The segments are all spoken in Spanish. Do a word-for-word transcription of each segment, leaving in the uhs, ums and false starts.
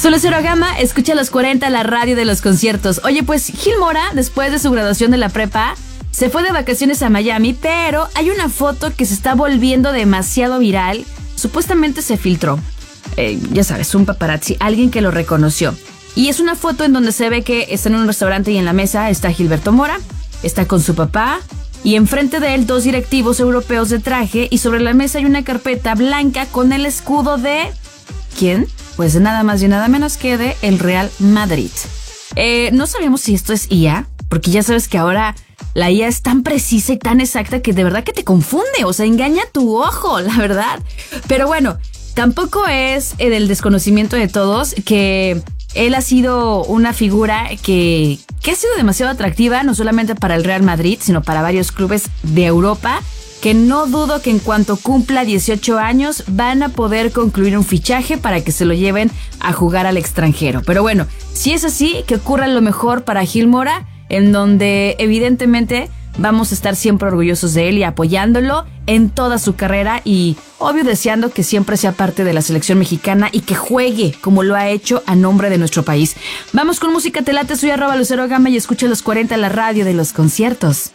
Soy Lucero Gama, escucha los cuarenta, la radio de los conciertos. Oye, pues Gil Mora, después de su graduación de la prepa, se fue de vacaciones a Miami, pero hay una foto que se está volviendo demasiado viral. Supuestamente se filtró. Eh, ya sabes, un paparazzi, alguien que lo reconoció. Y es una foto en donde se ve que está en un restaurante y en la mesa está Gilberto Mora, está con su papá, y enfrente de él dos directivos europeos de traje, y sobre la mesa hay una carpeta blanca con el escudo de... ¿quién? Pues nada más y nada menos que de el Real Madrid. Eh, no sabemos si esto es I A, porque ya sabes que ahora la I A es tan precisa y tan exacta que de verdad que te confunde, o sea, engaña tu ojo, la verdad. Pero bueno, tampoco es eh, del desconocimiento de todos que él ha sido una figura que, que ha sido demasiado atractiva, no solamente para el Real Madrid, sino para varios clubes de Europa, que no dudo que en cuanto cumpla dieciocho años van a poder concluir un fichaje para que se lo lleven a jugar al extranjero. Pero bueno, si es así, que ocurra lo mejor para Gil Mora, en donde evidentemente vamos a estar siempre orgullosos de él y apoyándolo en toda su carrera, y obvio deseando que siempre sea parte de la selección mexicana y que juegue como lo ha hecho a nombre de nuestro país. Vamos con música, te late, soy arroba Lucero Gama y escucha los cuarenta, la radio de los conciertos.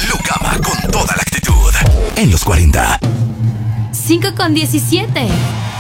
Lucama con toda la actitud en los cuarenta. cinco con diecisiete.